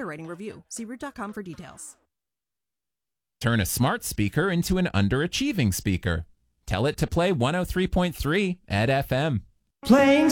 underwriting review. See Root.com for details. Turn a smart speaker into an underachieving speaker. Tell it to play 103.3 at FM. Playing